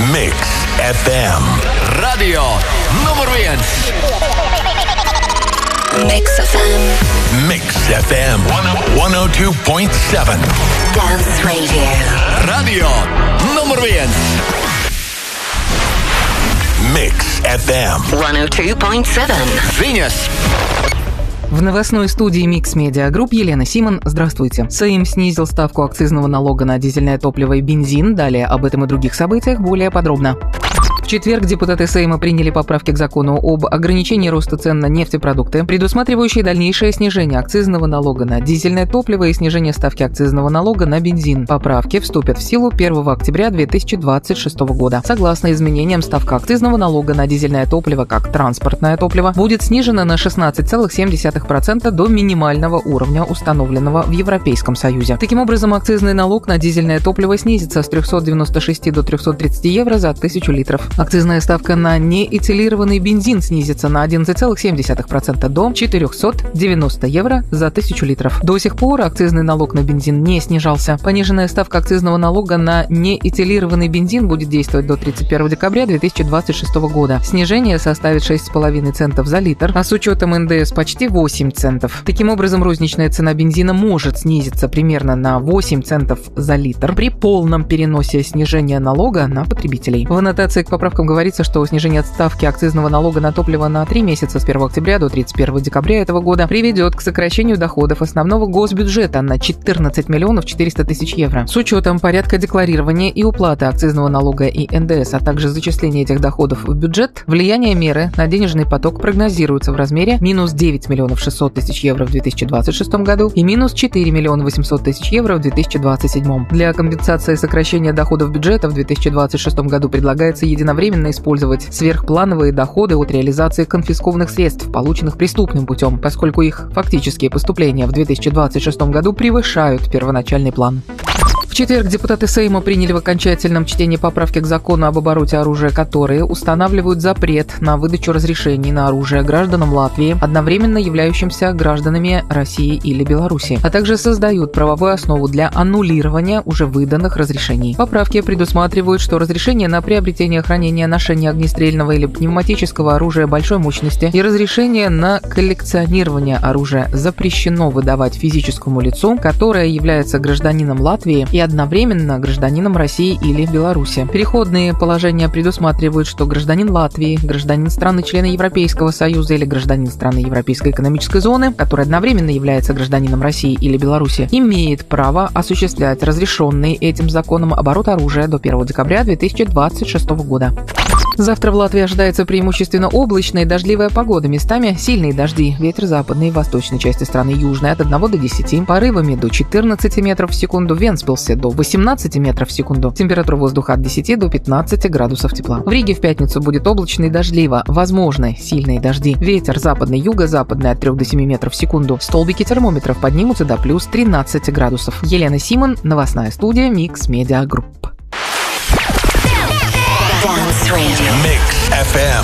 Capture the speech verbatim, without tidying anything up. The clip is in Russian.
Mix эф эм. Radio nummer viens. Mix эф эм. Mix эф эм сто два точка семь. Dance Radio. Radio nummer viens. Mix эф эм сто два точка семь. Viņas. В новостной студии Mix Media Group Елена Симон. Здравствуйте. Сейм снизил ставку акцизного налога на дизельное топливо и бензин. Далее об этом и других событиях более подробно. В четверг депутаты Сейма приняли поправки к закону об ограничении роста цен на нефтепродукты, предусматривающие дальнейшее снижение акцизного налога на дизельное топливо и снижение ставки акцизного налога на бензин. Поправки вступят в силу первого октября две тысячи двадцать шестого года. Согласно изменениям, ставка акцизного налога на дизельное топливо как транспортное топливо будет снижена на шестнадцать целых семь десятых процента до минимального уровня, установленного в Европейском Союзе. Таким образом, акцизный налог на дизельное топливо снизится с трехсот девяноста шести до трехсот тридцати евро за тысячу литров. Акцизная ставка на неэтилированный бензин снизится на одиннадцать целых семь десятых процента до четырехсот девяноста евро за тысячу литров. До сих пор акцизный налог на бензин не снижался. Пониженная ставка акцизного налога на неэтилированный бензин будет действовать до тридцать первого декабря две тысячи двадцать шестого года. Снижение составит шесть целых пять десятых центов за литр, а с учетом эн дэ эс почти восемь центов. Таким образом, розничная цена бензина может снизиться примерно на восемь центов за литр при полном переносе снижения налога на потребителей. В аннотации к поправкам говорится, что снижение ставки акцизного налога на топливо на три месяца с первого октября до тридцать первого декабря этого года приведет к сокращению доходов основного госбюджета на четырнадцать миллионов четыреста тысяч евро. С учетом порядка декларирования и уплаты акцизного налога и эн дэ эс, а также зачисления этих доходов в бюджет, влияние меры на денежный поток прогнозируется в размере минус девять миллионов шестьсот тысяч евро в две тысячи двадцать шестом году и минус четыре миллиона восемьсот тысяч евро в две тысячи двадцать седьмом. Для компенсации сокращения доходов бюджета в две тысячи двадцать шестом году предлагается единовременно использовать сверхплановые доходы от реализации конфискованных средств, полученных преступным путем, поскольку их фактические поступления в две тысячи двадцать шестом году превышают первоначальный план. В четверг депутаты Сейма приняли в окончательном чтении поправки к закону об обороте оружия, которые устанавливают запрет на выдачу разрешений на оружие гражданам Латвии, одновременно являющимся гражданами России или Беларуси, а также создают правовую основу для аннулирования уже выданных разрешений. Поправки предусматривают, что разрешение на приобретение, хранение, ношение огнестрельного или пневматического оружия большой мощности и разрешение на коллекционирование оружия запрещено выдавать физическому лицу, которое является гражданином Латвии и одновременно гражданином России или Беларуси. Переходные положения предусматривают, что гражданин Латвии, гражданин страны-члена Европейского Союза или гражданин страны Европейской экономической зоны, который одновременно является гражданином России или Беларуси, имеет право осуществлять разрешенный этим законом оборот оружия до первого декабря две тысячи двадцать шестого года. Завтра в Латвии ожидается преимущественно облачная и дождливая погода. Местами сильные дожди. Ветер западной и восточной части страны южной от одного до десяти. Порывами до четырнадцати метров в секунду. В Вентспилсе до восемнадцати метров в секунду. Температура воздуха от десяти до пятнадцати градусов тепла. В Риге в пятницу будет облачно и дождливо. Возможны сильные дожди. Ветер западный, юго-западный от трёх до семи метров в секунду. Столбики термометров поднимутся до плюс тринадцати градусов. Елена Симон, новостная студия Mix Media Group. Dance Radio. Mix эф эм.